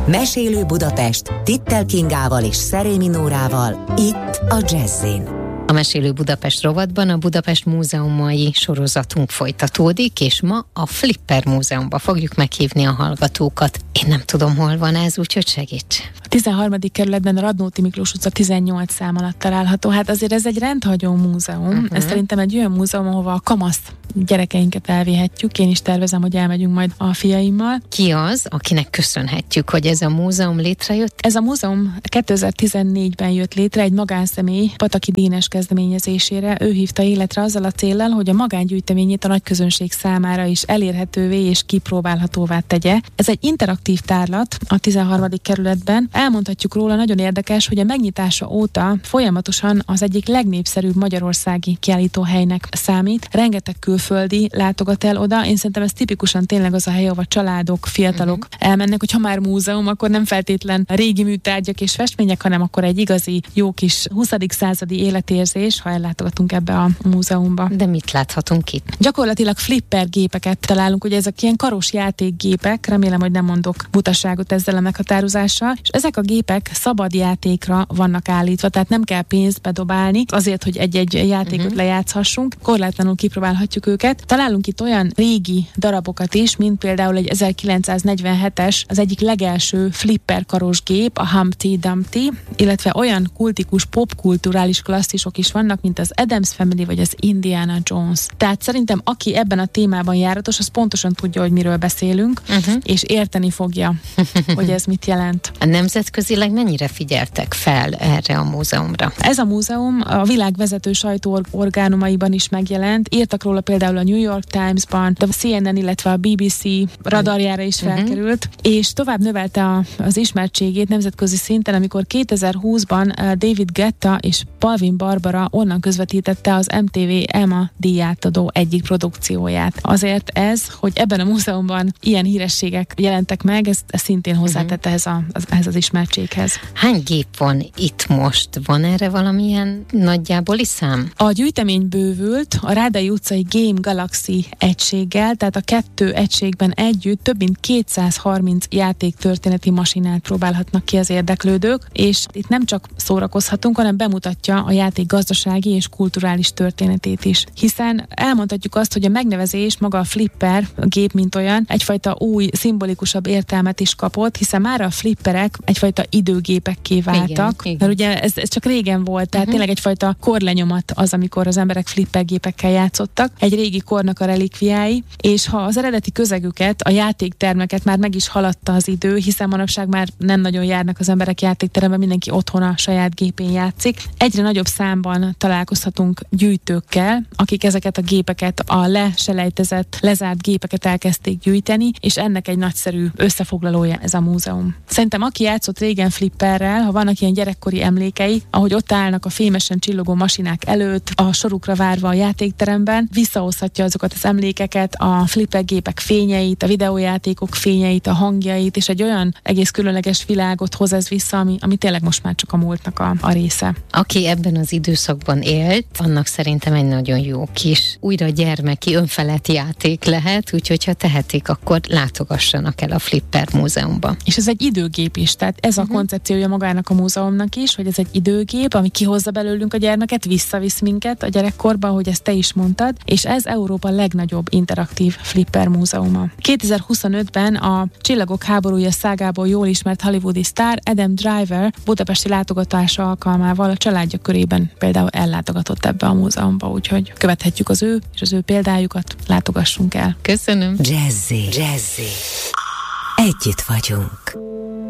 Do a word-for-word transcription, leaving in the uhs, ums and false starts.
Mesélő Budapest Tittel Kingával és Szerémi Nórával itt a Jazzin. A Mesélő Budapest rovatban a Budapest múzeumai sorozatunk folytatódik, és ma a Flipper Múzeumba fogjuk meghívni a hallgatókat. Én nem tudom, hol van ez, úgyhogy segíts. A tizenharmadik kerületben a Radnóti Miklós utca tizennyolc szám alatt található. Hát azért ez egy rendhagyó múzeum. Uh-huh. Ez szerintem egy olyan múzeum, ahova a kamasz gyerekeinket elvihetjük. Én is tervezem, hogy elmegyünk majd a fiaimmal. Ki az, akinek köszönhetjük, hogy ez a múzeum létrejött? Ez a múzeum kétezer-tizennégyben jött létre egy magánszemély, Pataki Dénes kezdeményezésére. Ő hívta életre azzal a céllal, hogy a magángyűjteményét a nagyközönség számára is elérhetővé és kipróbálhatóvá tegye. Ez egy interaktív tárlat a tizenharmadik kerületben. Elmondhatjuk róla, nagyon érdekes, hogy a megnyitása óta folyamatosan az egyik legnépszerűbb magyarországi kiállítóhelynek számít. Rengeteg külföldi látogat el oda. Én szerintem ez tipikusan tényleg az a hely, ahol családok, fiatalok uh-huh. elmennek, hogy ha már múzeum, akkor nem feltétlen régi műtárgyak és festmények, hanem akkor egy igazi, jó kis huszadik századi életérzés, ha ellátogatunk ebbe a múzeumba. De mit láthatunk itt? Gyakorlatilag flipper gépeket találunk, ugye ezek ilyen karos játékgépek, remélem, hogy nem mondok butaságot ezzel a meghatározással, és ezek a gépek szabad játékra vannak állítva, tehát nem kell pénzt bedobálni, azért, hogy egy-egy játékot uh-huh. lejátszhassunk, korlátlanul kipróbálhatjuk őket. Találunk itt olyan régi darabokat is, mint például egy ezerkilencszáznegyvenhetes, az egyik legelső flipper karos gép, a Humpty Dumpty, illetve olyan kultikus popkulturális klasszisok is vannak, mint az Addams Family vagy az Indiana Jones. Tehát szerintem aki ebben a témában járatos, az pontosan tudja, hogy miről beszélünk, uh-huh. és érteni fogja, hogy ez mit jelent. A nemzetközileg mennyire figyeltek fel erre a múzeumra? Ez a múzeum a világ vezető sajtóorgánumaiban is megjelent. Írtak róla például a New York Times-ban, de a C N N, illetve a B B C radarjára is felkerült, uh-huh. és tovább növelte a, az ismertségét nemzetközi szinten, amikor kétezer-húszban David Guetta és Balvin Barbara onnan közvetítette az M T V Emma díjátadó egyik produkcióját. Azért ez, hogy ebben a múzeumban ilyen hírességek jelentek meg, ez, ez szintén hozzátette ehhez, a, az, ehhez az ismertséghez. Hány gép van itt most? Van erre valamilyen nagyjából szám? A gyűjtemény bővült a Rádai utcai Game Galaxy egységgel, tehát a kettő egységben együtt több mint kétszázharminc játéktörténeti masinát próbálhatnak ki az érdeklődők, és itt nem csak szórakozhatunk, hanem bemutatja a játék gazdasági és kulturális történetét is. Hiszen elmondhatjuk azt, hogy a megnevezés, maga a flipper, a gép mint olyan, egyfajta új, szimbolikusabb értelmet is kapott, hiszen már a flipperek egyfajta időgépekké váltak. Igen, igen. Mert ugye ez, ez csak régen volt, tehát uh-huh. tényleg egyfajta korlenyomat az, amikor az emberek flippergépekkel játszottak. Egy régi kornak a relikviái, és ha az eredeti közegüket, a játéktermeket már meg is haladta az idő, hiszen manapság már nem nagyon járnak az emberek játékteremben, mindenki otthon a saját gépén játszik. Egyre nagyobb számban találkozhatunk gyűjtőkkel, akik ezeket a gépeket, a leselejtezett, lezárt gépeket elkezdték gyűjteni, és ennek egy nagyszerű összefoglalója ez a múzeum. Szerintem aki játszott régen flipperrel, ha vannak ilyen gyerekkori emlékei, ahogy ott állnak a fémesen csillogó masinák előtt, a sorukra várva a játékteremben, visszahozhatja azokat az emlékeket, a flipper gépek fényeit, a videójátékok fényeit, a hangjait, és egy olyan egész különleges világot hoz ez vissza, ami, ami tényleg most már csak a múltnak a, a része. Aki ebben az időszakban élt, annak szerintem egy nagyon jó kis, újra gyermeki, önfelett játék lehet, úgyhogy ha tehetik, akkor látogassanak el a Flipper Múzeumba. És ez egy időgép is, tehát ez uh-huh. a koncepciója magának a múzeumnak is, hogy ez egy időgép, ami kihozza belőlünk a gyermeket, visszavisz minket a gyerekkorba, ahogy ezt te is mondtad, és ez Európa legnagyobb interaktív Flipper múzeuma. kétezer-huszonötben a Csillagok háborúja szágából jól ismert hollywoodi sztár Adam Driver budapesti látogatása alkalmával a családja körében például ellátogatott ebbe a múzeumba, úgyhogy követhetjük az ő és az ő példájukat, látogassunk el. Köszönöm. Jazzy, Jazzy. Együtt vagyunk.